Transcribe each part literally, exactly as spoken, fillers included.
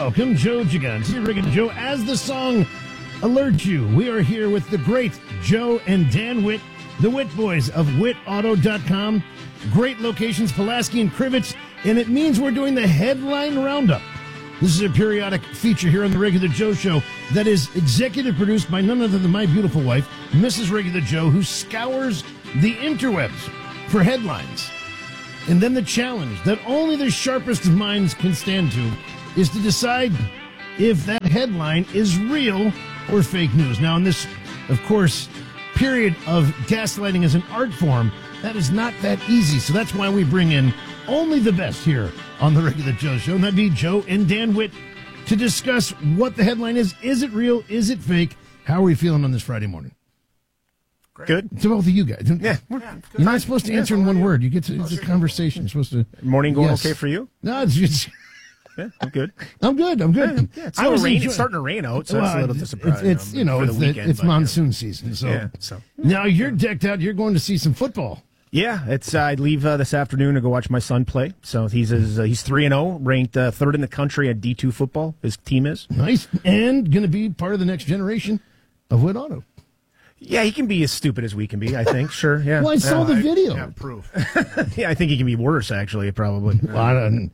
welcome Joe Gigante, Rick and Joe. As the song alerts you, we are here with the great Joe and Dan Witt, the Witt Boys of Witt Auto dot com. Great locations, Pulaski and Crivets, and it means we're doing the Headline Roundup. This is a periodic feature here on the Regular Joe Show that is executive produced by none other than my beautiful wife, Missus Regular Joe, who scours the interwebs for headlines. And then the challenge that only the sharpest of minds can stand to is to decide if that headline is real or fake news. Now, in this, of course, period of gaslighting as an art form, that is not that easy. So that's why we bring in only the best here on the Regular Joe Show, and that'd be Joe and Dan Witt, to discuss what the headline is. Is it real? Is it fake? How are we feeling on this Friday morning? Great. Good. To both of you guys. Yeah. yeah You're not supposed to answer in one word. You get to, it's a conversation. You're supposed to. Morning going yes. okay for you? No, it's just. Yeah, I'm good. I'm good. I'm good. Yeah, it's, I was rain, enjoy- it's starting to rain out, so well, that's a little disappointing. It's, it's you know, for it's, the the, weekend, it's but, monsoon yeah. season. So. Yeah, so now you're decked out. You're going to see some football. Yeah, it's. Uh, I leave uh, this afternoon to go watch my son play. So he's uh, he's three and zero, ranked uh, third in the country at D two football. His team is nice, and going to be part of the next generation of Witt Auto. Yeah, he can be as stupid as we can be, I think. Sure, yeah. Well, I saw uh, the video. I have proof. Yeah, I think he can be worse, actually, probably. Well, I, don't,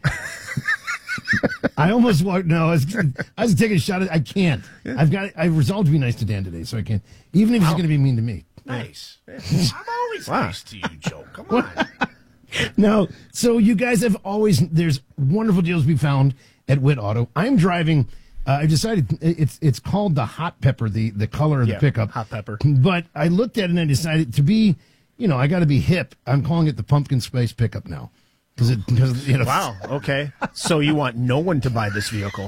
I almost walked. No, I was, I was taking a shot at I can't. Yeah. I've got. I've resolved to be nice to Dan today, so I can't. Even if he's wow. going to be mean to me. Nice. Yeah. I'm always wow. nice to you, Joe. Come on. No, so you guys have always. There's wonderful deals to be found at Witt Auto. I'm driving. Uh, I decided it's it's called the hot pepper, the, the color of yeah, the pickup. Hot pepper. But I looked at it and I decided to be, you know, I got to be hip. I'm calling it the pumpkin spice pickup now. Cause it, cause, you know, wow, okay. So you want no one to buy this vehicle.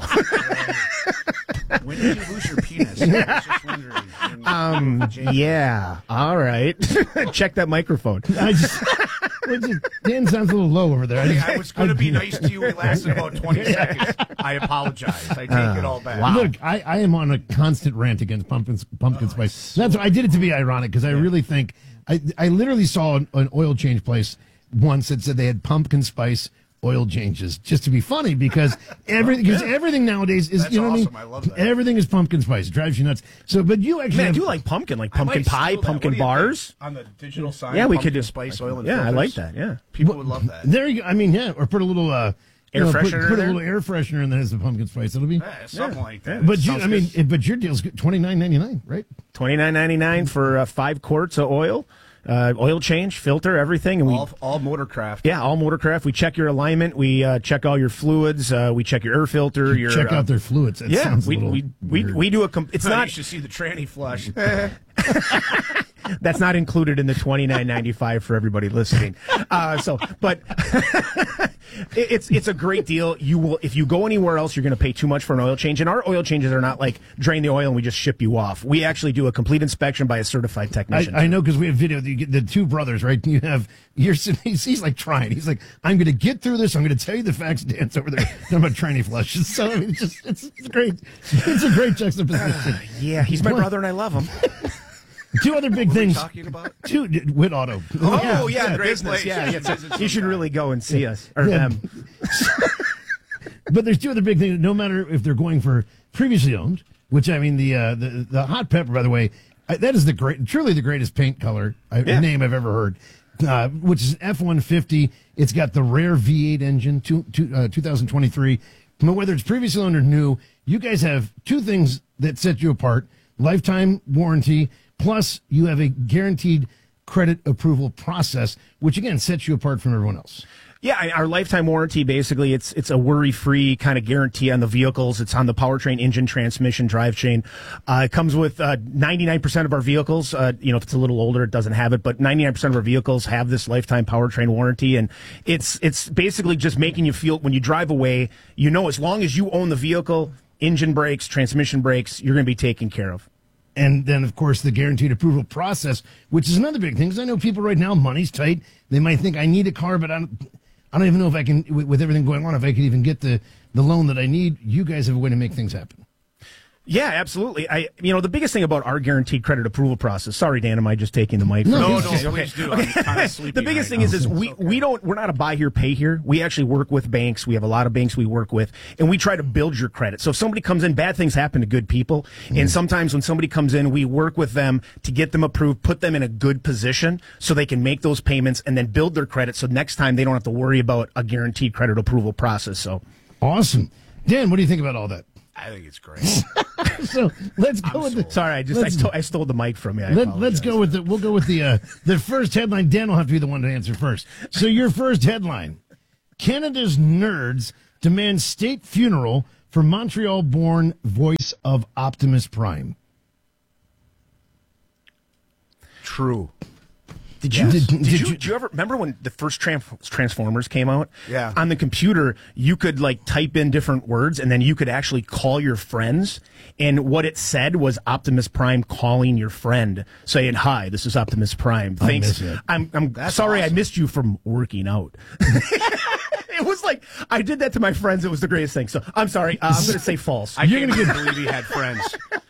When did you lose your penis? I was just wondering. Um, yeah, all right. Check that microphone. I just, Dan sounds a little low over there. Hey, I was going to be nice to you. It lasted about twenty seconds. I apologize. I take uh, it all back. Wow. Look, I, I am on a constant rant against pumpkin, pumpkin oh, spice. So That's I did it to be ironic because I yeah. really think I I literally saw an, an oil change place once that said they had pumpkin spice oil changes just to be funny because everything because everything nowadays is That's you know awesome. what I mean. I love that. Everything is pumpkin spice. It drives you nuts. So, but you actually Man, have, I do like pumpkin, like pumpkin pie, pumpkin bars on the digital sign. Yeah, we could do spice oil. And yeah, filters. I like that. Yeah, people would love that. There you go. I mean, yeah, or put a little uh, air know, freshener. Put, put a there? little air freshener in that has the pumpkin spice. It'll be yeah, something yeah. like that. But you, Sounds I mean, good. it, but your deal's twenty nine ninety nine, right? Twenty nine ninety nine for uh, five quarts of oil. Uh, oil change, filter, everything, and we all, all Motorcraft. Yeah, all Motorcraft. We check your alignment. We uh, check all your fluids. Uh, we check your air filter. You your check uh, out their fluids. That yeah, sounds we a little we, we weird. we do a. Com- it's you not. should see the tranny flush. That's not included in the twenty nine ninety five for everybody listening. Uh, so, but it's it's a great deal. You will if you go anywhere else, you're going to pay too much for an oil change. And our oil changes are not like drain the oil and we just ship you off. We actually do a complete inspection by a certified technician. I, I know because we have video. You get the two brothers, right? You have you're sitting. He's, he's like trying. He's like, I'm going to get through this. I'm going to tell you the facts. Dance over there. Talking about tranny flushes. So I mean, it's just it's, it's great. It's a great juxtaposition. Uh, yeah, he's my brother and I love him. Two other big what things. Are we talking about? Two Witt Auto. Oh yeah, yeah, yeah great business. place. Yeah, yeah, so you should really go and see us or Yeah. them. But there's two other big things. No matter if they're going for previously owned, which I mean the uh, the the hot pepper, by the way, I, that is the great, truly the greatest paint color I, Yeah. name I've ever heard. Uh, which is F one fifty. It's got the rare V eight engine, two, two, uh, twenty twenty-three. But whether it's previously owned or new, you guys have two things that set you apart: lifetime warranty, plus you have a guaranteed credit approval process, which again sets you apart from everyone else. Yeah, our lifetime warranty, basically, it's it's a worry-free kind of guarantee on the vehicles. It's on the powertrain, engine, transmission, drivetrain. Uh, it comes with uh, ninety-nine percent of our vehicles. Uh, you know, if it's a little older, it doesn't have it, but ninety-nine percent of our vehicles have this lifetime powertrain warranty. And it's it's basically just making you feel, when you drive away, you know, as long as you own the vehicle, engine brakes, transmission brakes, you're going to be taken care of. And then, of course, the guaranteed approval process, which is another big thing. Because I know people right now, money's tight. They might think, I need a car, but I don't, I don't even know if I can, with everything going on, if I could even get the, the loan that I need. You guys have a way to make things happen. Yeah, absolutely. I, you know, the biggest thing about our guaranteed credit approval process. Sorry, Dan, am I just taking the mic? No, No, no, no, please do. I'm kind of sleepy. The biggest right thing is, now. is we, we don't, we're not a buy here, pay here. We actually work with banks. We have a lot of banks we work with, and we try to build your credit. So if somebody comes in, bad things happen to good people. Mm. And sometimes when somebody comes in, we work with them to get them approved, put them in a good position so they can make those payments and then build their credit. So next time they don't have to worry about a guaranteed credit approval process. So awesome. Dan, what do you think about all that? I think it's great. So let's go I'm with sold. the. sorry, I just, I, Let's- stole, I stole the mic from you. I Let, apologize. let's go with the. We'll go with the uh, the first headline. Dan will have to be the one to answer first. So your first headline: Canada's nerds demand state funeral for Montreal-born voice of Optimus Prime. True. Did you, Yeah. did, Did- did you, you- did you ever remember when the first Tran- Transformers came out? Yeah. On the computer, you could like type in different words and then you could actually call your friends. And what it said was Optimus Prime calling your friend, saying, "Hi, this is Optimus Prime. Thanks. miss it. I'm, I'm That's sorry awesome. I missed you from working out." It was like, I did that to my friends. It was the greatest thing. So I'm sorry. Uh, I'm going to say false. I You're can't gonna even believe he had friends.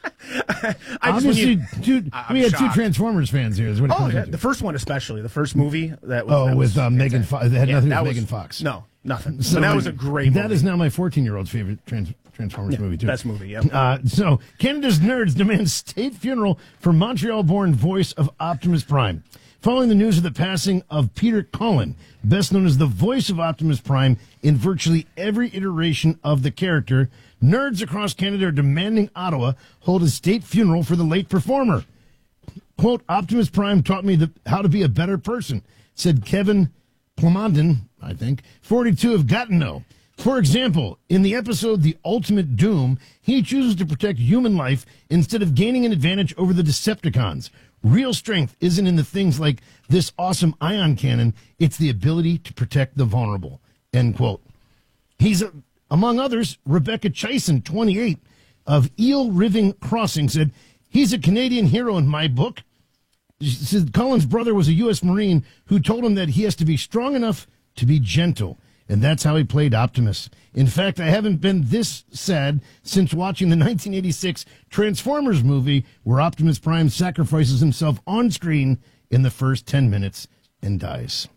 I just, when Obviously, you- dude, I'm we had shocked. two Transformers fans here. Is what it oh, comes yeah, down to. the first one especially. The first movie. that was, Oh, that was with uh, Megan Fox. It had Yeah, nothing to that do with was- Megan Fox. No, nothing. So but that was a great That movie. is now my fourteen-year-old's favorite trans- Transformers Yeah, movie, too. best movie, yep. Uh, so, Canada's nerds demand state funeral for Montreal-born voice of Optimus Prime. Following the news of the passing of Peter Cullen, best known as the voice of Optimus Prime in virtually every iteration of the character, nerds across Canada are demanding Ottawa hold a state funeral for the late performer. Quote, Optimus Prime taught me the, how to be a better person, said Kevin Plamondon, I think, forty-two of Gatineau. For example, in the episode The Ultimate Doom, he chooses to protect human life instead of gaining an advantage over the Decepticons. Real strength isn't in the things like this awesome ion cannon, it's the ability to protect the vulnerable. End quote. He's, a, among others, Rebecca Chison, twenty-eight, of Eel Riving Crossing, said, he's a Canadian hero in my book. She said Cullen's brother was a U S Marine who told him that he has to be strong enough to be gentle. And that's how he played Optimus. In fact, I haven't been this sad since watching the nineteen eighty-six Transformers movie where Optimus Prime sacrifices himself on screen in the first ten minutes and dies.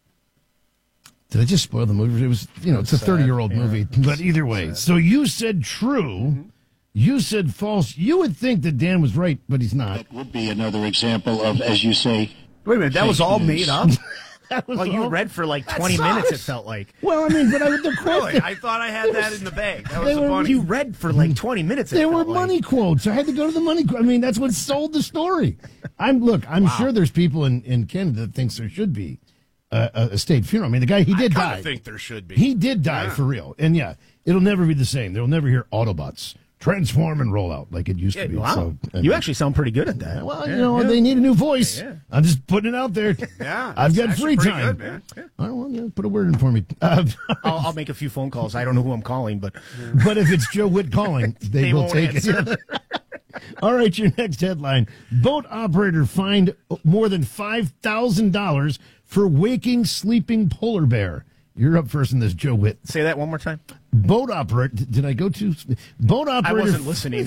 Did I just spoil the movie? It was, you know, it's a thirty-year-old movie. But either way, so you said true. You said false. You would think that Dan was right, but he's not. That would be another example of, as you say, Wait a minute, that was all Fake news. made up? That was Well, you all- read for like twenty sucks. minutes, it felt like. Well, I mean, but I would the quote. Really? I thought I had that in the bag. That was They the were- funny. You read for like twenty minutes, it There were felt like. money quotes. I had to go to the money. qu- I mean, that's what sold the story. I'm look. I'm sure there's people in, in Canada that thinks there should be a, a, a state funeral. I mean, the guy he did I die. kind of think there should be. He did die Yeah. for real, and yeah, it'll never be the same. They'll never hear Autobots transform and roll out like it used Yeah, to be. wow. So, I You mean, actually sound pretty good at that. well, you know, they need a new voice. Yeah. I'm just putting it out there. Yeah, I've that's got actually free pretty time. good, man. Yeah. All right, well, yeah, put a word in for me. Uh, I'll, I'll make a few phone calls. I don't know who I'm calling, but but if it's Joe Witt calling, they, They will won't take answer. it. All right, your next headline. Boat operator fined more than five thousand dollars for waking sleeping polar bear. You're up first in this, Joe Witt. say that one more time. Boat operator. Did I go to? Boat I operator. wasn't listening.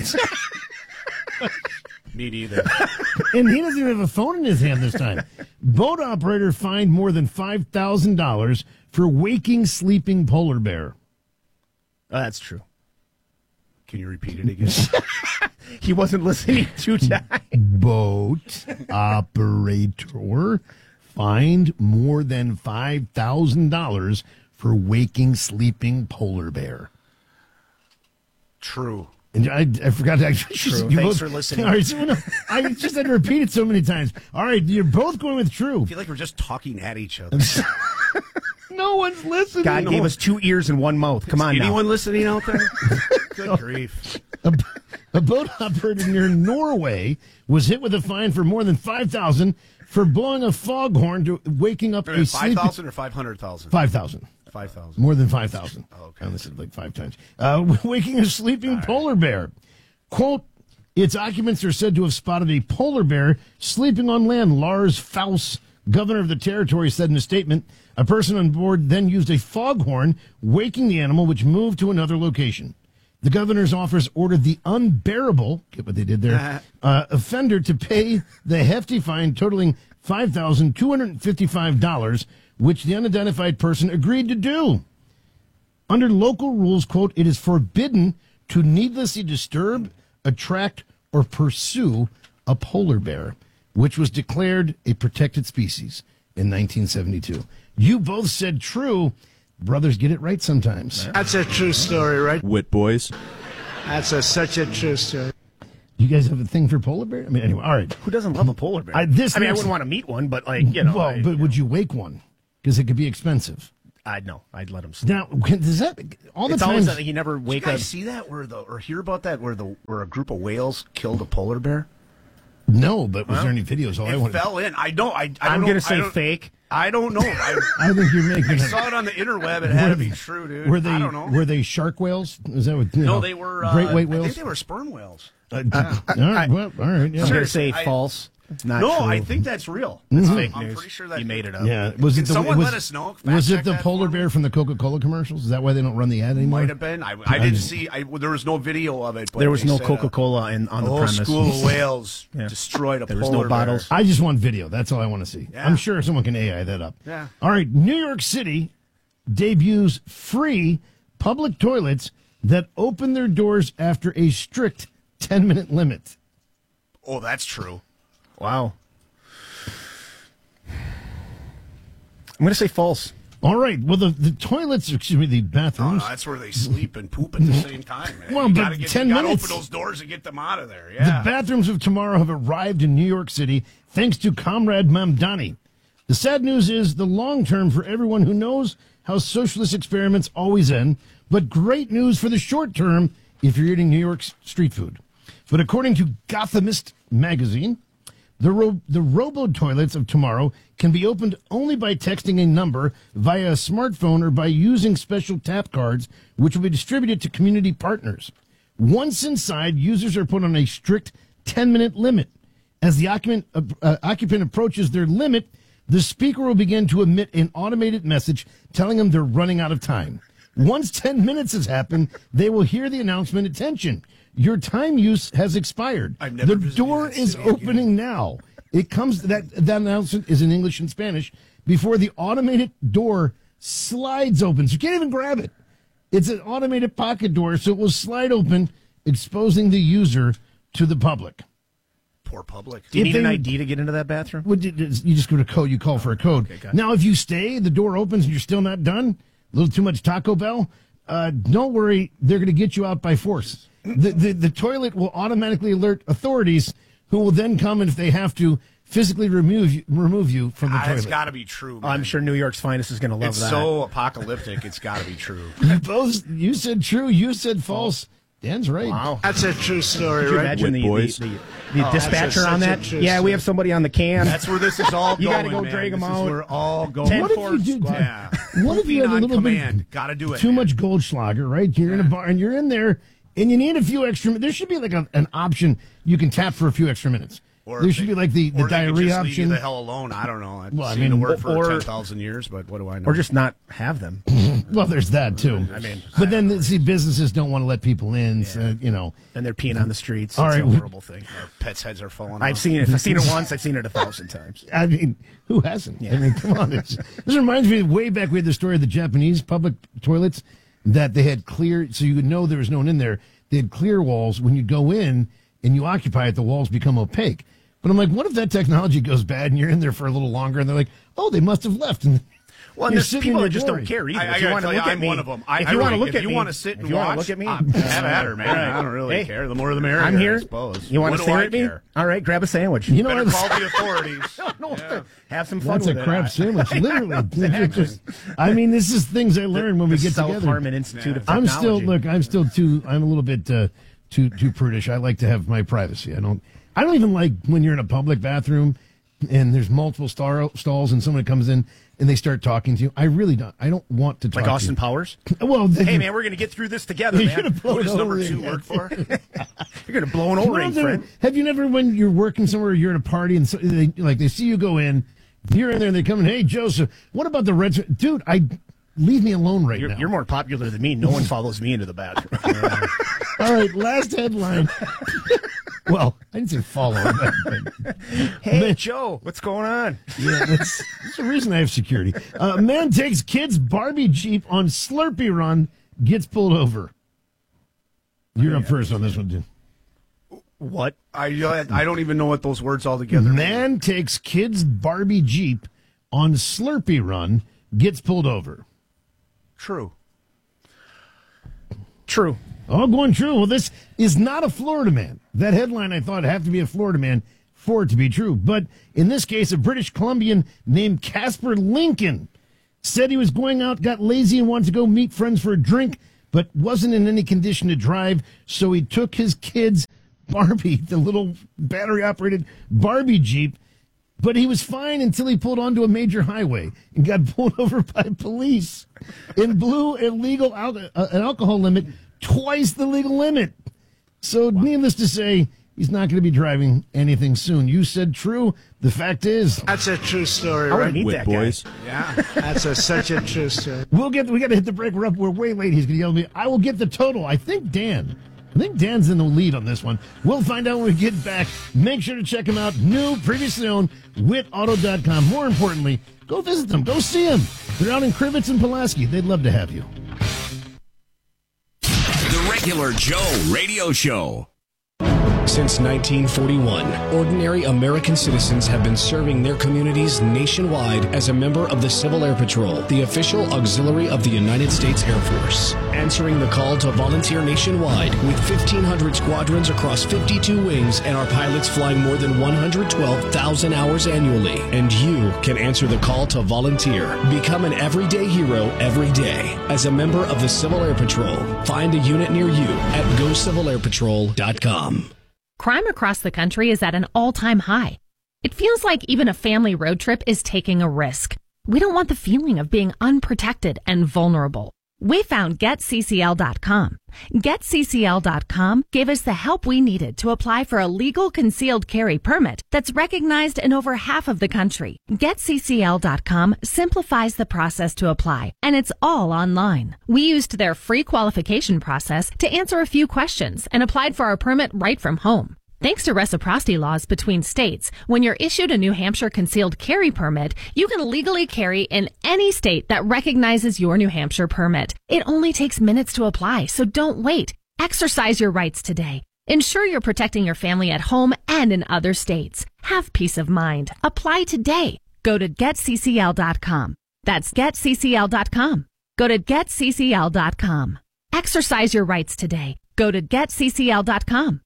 Me either. And he doesn't even have a phone in his hand this time. Boat operator fined more than five thousand dollars for waking sleeping polar bear. Oh, that's true. Can you repeat it again? He wasn't listening two times. Boat operator fined more than five thousand dollars for waking sleeping polar bear. True. And I, I forgot to actually. True. you Thanks for listening. All right, so, no, I just had to repeat it so many times. All right, you're both going with true. I feel like we're just talking at each other. No one's listening. God No. gave us two ears and one mouth. Come on now. Anyone listening out there? Good grief. A, a boat operator near Norway was hit with a fine for more than five thousand for blowing a foghorn to waking up a Five sleeping. thousand or five hundred thousand? Five thousand. Five thousand. More than five thousand. Oh, okay. I only said like five times. Uh, waking a sleeping polar bear. Quote, its occupants are said to have spotted a polar bear sleeping on land. Lars Faus, governor of the territory, said in a statement, a person on board then used a foghorn, waking the animal, which moved to another location. The governor's office ordered the unbearable, get what they did there, uh, offender to pay the hefty fine totaling five thousand two hundred fifty-five dollars, which the unidentified person agreed to do. Under local rules, quote, it is forbidden to needlessly disturb, attract, or pursue a polar bear, which was declared a protected species in nineteen seventy-two. You both said true. Brothers get it right sometimes. That's a true story, right? Wit boys. That's a, such a true story. You guys have a thing for polar bear? I mean, anyway, all right. Who doesn't love a polar bear? I, this I mean, I next- wouldn't want to meet one, but like you know, well, I, but would you wake one? Because it could be expensive. I'd know. I'd let him sleep. Now, can- does that all the It's time? always that you never Did you wake up. guys see that where the or hear about that where the where a group of whales killed a polar bear? No, but was there any videos? All I It wanted. fell in. I don't. I, I don't I'm know. gonna I say don't- fake. I don't know. I, I think you're making. I it. saw it on the interweb. It had to be true, dude. Were they? I don't know. Were they shark whales? Is that what? You no, know, they were uh, great white I whales. think they were sperm whales. Uh, all right, well, all right. Yeah. I'm Sure. gonna say I- false. Not no, true. I think that's real. It's I'm, fake I'm news. pretty sure that You made it up. Yeah, was Can it the? someone was, let us know? Fact Was it check the that polar for me? bear from the Coca-Cola commercials? Is that why they don't run the ad anymore? Might have been. I, I didn't see. I, well, there was no video of it. But There was they no said, uh, Coca-Cola in, on The the whole premise. school of whales Yeah. destroyed a There was polar no bottles. bear. I just want video. That's all I want to see. Yeah. I'm sure someone can A I that up. Yeah. All right. New York City debuts free public toilets that open their doors after a strict ten-minute limit. Oh, that's true. Wow. I'm going to say false. All right. Well, the, the toilets, excuse me, the No, bathrooms. no, that's where they sleep and poop at the same time. Man. Well, you but gotta get, ten you gotta minutes. open those doors and get them out of there. The Yeah. bathrooms of tomorrow have arrived in New York City thanks to Comrade Mamdani. The sad news is the long term for everyone who knows how socialist experiments always end, but great news for the short term if you're eating New York's street food. But according to Gothamist magazine, the ro- the robo-toilets of tomorrow can be opened only by texting a number via a smartphone or by using special tap cards, which will be distributed to community partners. Once inside, users are put on a strict ten-minute limit. As the occupant, uh, uh, occupant approaches their limit, the speaker will begin to emit an automated message telling them they're running out of time. Once ten minutes has happened, they will hear the announcement, attention, your time use has expired. I've never The visited door that is city again." opening now. It comes, that, that announcement is in English and Spanish, before the automated door slides open. So you can't even grab it. It's an automated pocket door, so it will slide open, exposing the user to the public. Poor public. Do you If need an they- I D to get into that bathroom? Well, you you just go to code, you call for a code. Okay, got it. Now, if you stay, the door opens and you're still not done, a little too much Taco Bell, uh, don't worry, they're going to get you out by force. The, the, the toilet will automatically alert authorities who will then come, and if they have to, physically remove you, remove you from the Ah, toilet. it's got to be true. Man. I'm sure New York's finest is going to love it's that. so apocalyptic. It's got to be true. You both, you said true, you said false. Dan's right. Wow. That's a true story, Could you right? imagine Wit the, boys. the, the, the Oh, dispatcher that's a- on such a that? true Yeah, we story. have somebody on the can. That's where this is all You going. gotta go man. drag 'em this out. Is where all going. Ten What if Ford you did? squad. Yeah. What if you had a on little command? bit Got to do it. too man. much Goldschlager, right? You're in a bar and you're in there and you need a few extra. There should be like a, an option you can tap for a few extra minutes. Or there if should they- be like the, the or they could diarrhea just leave you option. the hell alone. I don't know. I've Well, I seen mean, the word for or- ten thousand years, but what do I know? Or just not have them. Well, there's that too. I mean, but then see, businesses don't want to let people in. So, you know, and they're peeing on the streets. All It's right, a we- horrible thing. Our pets' heads are falling I've off. seen it. If I've seen it once, I've seen it a thousand times. I mean, who hasn't? I mean, come on. It's, this reminds me of way back we had the story of the Japanese public toilets that they had clear, so you would know there was no one in there. They had clear walls. When you go in and you occupy it, the walls become opaque. But I'm like, what if that technology goes bad and you're in there for a little longer and they're like, oh, they must have left. And Well, and you're there's sitting people in that just your don't glory. care either. I, I if you gotta want to tell you, look at I'm me, one of them. I, if I you want to really- look if at you me, want to sit if and you want watch, to look at me, uh, have at her, man. All right. I don't really Hey, care. The more the merrier. I'm here. I suppose. You want What to do stare I at me? care? All right, grab a sandwich. You know Better what? call the authorities. No, have some fun That's with a it. crap sandwich, literally. Just- I mean, this is things I learned when we The get South together. Harmon Institute of I'm Technology. still look. I'm still too. I'm a little bit uh, too too prudish. I like to have my privacy. I don't. I don't even like when you're in a public bathroom and there's multiple star, stalls and someone comes in and they start talking to you. I really don't. I don't want to talk. like to Austin you. Powers. Well, they, Hey man, we're gonna get through this together, you're man. gonna blow Who does an number O-ring. two work for? You're gonna blow an You know, O-ring, there- friend. have you never, when you're working somewhere, you're at a party and so, they, like they see you go in, you're in there and they come in, hey Joseph, what about the Reds? Dude, I leave me alone right You're, now. you're more popular than me. No one follows me into the bathroom. All right, last headline. Well, I didn't say follow. But, Hey, Man. Joe, what's going on? yeah, that's, that's the reason I have security. Uh, man takes kid's Barbie Jeep on Slurpee run, gets pulled over. You're up first on this one, dude. What? I I don't even know what those words all together mean. Man takes kid's Barbie Jeep on Slurpee run, gets pulled over. True. True. All going true. Well, this is not a Florida man. That headline, I thought, had to be a Florida man for it to be true. But in this case, a British Columbian named Casper Lincoln said he was going out, got lazy, and wanted to go meet friends for a drink, but wasn't in any condition to drive, so he took his kid's Barbie, the little battery-operated Barbie Jeep, but he was fine until he pulled onto a major highway and got pulled over by police and blew a legal al- uh, an alcohol limit twice the legal limit. So, wow. Needless to say, he's not going to be driving anything soon. You said true. The fact is, That's a true story, I right? need that boys. guy. Yeah. That's a, such a true story. we'll get. We got to hit the break. We're up. We're way late. He's going to yell at me. I will get the total. I think Dan. I think Dan's in the lead on this one. We'll find out when we get back. Make sure to check him out. New, previously owned, wit auto dot com. More importantly, go visit them. Go see them. They're out in Crivets and Pulaski. They'd love to have you. The Regular Joe Radio Show. Since nineteen forty-one, ordinary American citizens have been serving their communities nationwide as a member of the Civil Air Patrol, the official auxiliary of the United States Air Force. Answering the call to volunteer nationwide with fifteen hundred squadrons across fifty-two wings and our pilots flying more than one hundred twelve thousand hours annually. And you can answer the call to volunteer. Become an everyday hero every day as a member of the Civil Air Patrol. Find a unit near you at go civil air patrol dot com. Crime across the country is at an all-time high. It feels like even a family road trip is taking a risk. We don't want the feeling of being unprotected and vulnerable. We found get c c l dot com. get c c l dot com gave us the help we needed to apply for a legal concealed carry permit that's recognized in over half of the country. get c c l dot com simplifies the process to apply, and it's all online. We used their free qualification process to answer a few questions and applied for our permit right from home. Thanks to reciprocity laws between states, when you're issued a New Hampshire concealed carry permit, you can legally carry in any state that recognizes your New Hampshire permit. It only takes minutes to apply, so don't wait. Exercise your rights today. Ensure you're protecting your family at home and in other states. Have peace of mind. Apply today. Go to get c c l dot com. That's get c c l dot com. Go to get c c l dot com. Exercise your rights today. Go to get c c l dot com.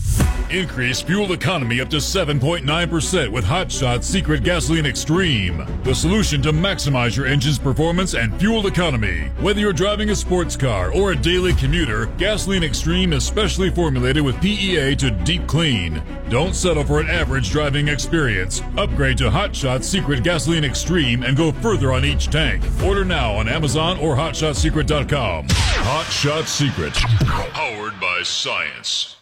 Increase fuel economy up to seven point nine percent with Hot Shot Secret Gasoline Extreme. The solution to maximize your engine's performance and fuel economy. Whether you're driving a sports car or a daily commuter, Gasoline Extreme is specially formulated with P E A to deep clean. Don't settle for an average driving experience. Upgrade to Hot Shot Secret Gasoline Extreme and go further on each tank. Order now on Amazon or hot shot secret dot com. Hot Shot Secret. Powered by science.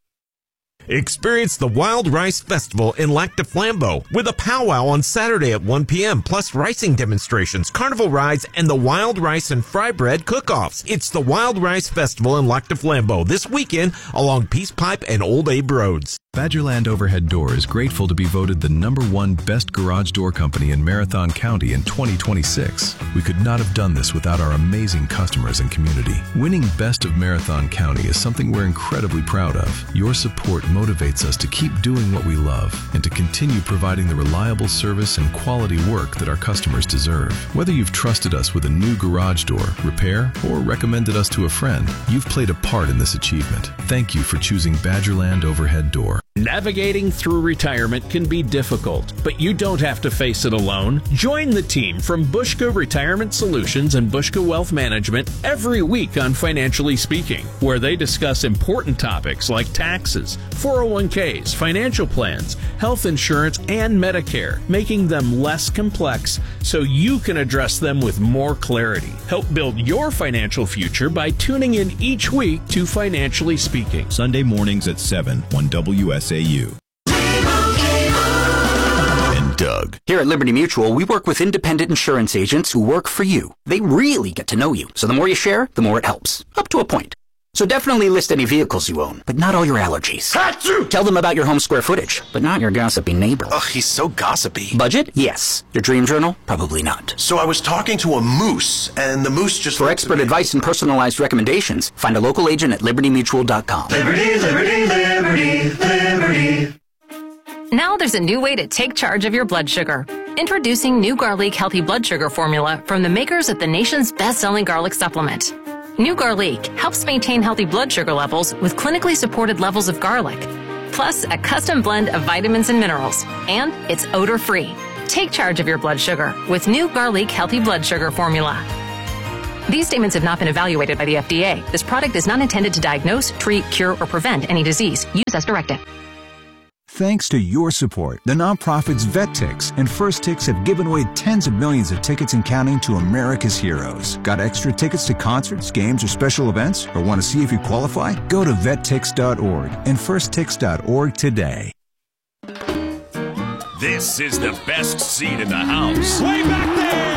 Experience the Wild Rice Festival in Lac du Flambeau with a powwow on Saturday at one p.m. plus ricing demonstrations, carnival rides, and the Wild Rice and Fry Bread cook-offs. It's the Wild Rice Festival in Lac du Flambeau this weekend along Peace Pipe and Old Abe Roads. Badgerland Overhead Door is grateful to be voted the number one best garage door company in Marathon County in twenty twenty-six. We could not have done this without our amazing customers and community. Winning Best of Marathon County is something we're incredibly proud of. Your support motivates us to keep doing what we love and to continue providing the reliable service and quality work that our customers deserve. Whether you've trusted us with a new garage door, repair, or recommended us to a friend, you've played a part in this achievement. Thank you for choosing Badgerland Overhead Door. Navigating through retirement can be difficult, but you don't have to face it alone. Join the team from Bushka Retirement Solutions and Bushka Wealth Management every week on Financially Speaking, where they discuss important topics like taxes, four oh one k's, financial plans, health insurance, and Medicare, making them less complex so you can address them with more clarity. Help build your financial future by tuning in each week to Financially Speaking. Sunday mornings at seven on W S A U. And Doug. Here at Liberty Mutual, we work with independent insurance agents who work for you. They really get to know you, so the more you share, the more it helps. Up to a point. So definitely list any vehicles you own, but not all your allergies. Achoo! Tell them about your home square footage, but not your gossipy neighbor. Ugh, he's so gossipy. Budget? Yes. Your dream journal? Probably not. So I was talking to a moose, and the moose just... For expert advice and personalized recommendations, find a local agent at liberty mutual dot com. Liberty, liberty, liberty, liberty. Now there's a new way to take charge of your blood sugar. Introducing New Garlic Healthy Blood Sugar Formula from the makers of the nation's best-selling garlic supplement. New Garlic helps maintain healthy blood sugar levels with clinically supported levels of garlic, plus a custom blend of vitamins and minerals, and it's odor-free. Take charge of your blood sugar with New Garlic Healthy Blood Sugar Formula. These statements have not been evaluated by the F D A. This product is not intended to diagnose, treat, cure, or prevent any disease. Use as directed. Thanks to your support, the nonprofits VetTix and First Tix have given away tens of millions of tickets and counting to America's heroes. Got extra tickets to concerts, games, or special events? Or want to see if you qualify? Go to vet tix dot org and first tix dot org today. This is the best seat in the house. Way back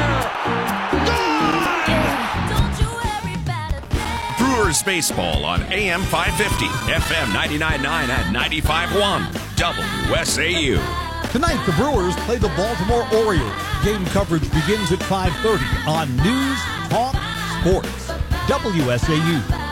there! Brewers Baseball on A M five fifty, F M ninety-nine point nine and ninety-five point one, W S A U. Tonight, the Brewers play the Baltimore Orioles. Game coverage begins at five thirty on News Talk Sports, W S A U.